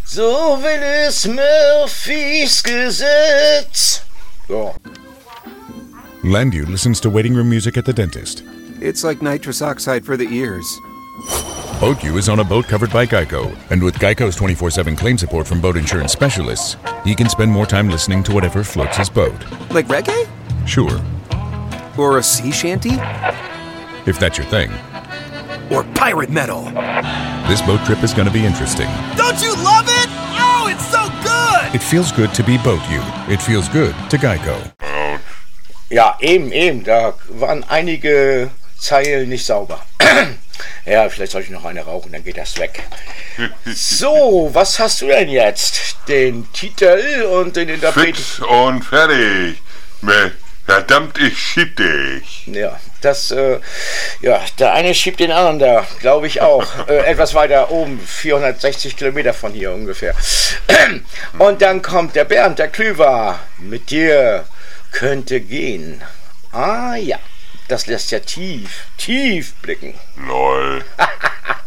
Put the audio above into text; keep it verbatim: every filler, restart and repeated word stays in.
So will es Murphys Gesetz. Ja. Landu listens to waiting room music at the dentist. It's like nitrous oxide for the ears. BoatU is on a boat covered by Geico, and with Geico's twenty-four seven claim support from boat insurance specialists, he can spend more time listening to whatever floats his boat. Like reggae? Sure, Or a sea shanty? if that's your thing. Or pirate metal? This boat trip is going to be interesting. Don't you love it? Oh, it's so good! It feels good to be BoatU. It feels good to Geico. Ja, eben, eben. Da waren einige Zeilen nicht sauber. Ja, vielleicht soll ich noch eine rauchen, dann geht das weg. So, was hast du denn jetzt? Den Titel und den Interpreten? Fix und fertig. Verdammt, ich schieb dich. Ja, das, äh, ja, der eine schiebt den anderen da, glaube ich auch. äh, etwas weiter oben, vierhundertsechzig Kilometer von hier ungefähr. Und dann kommt der Bernd, der Klüver. Mit dir könnte gehen. Ah ja, das lässt ja tief, tief blicken. Lol.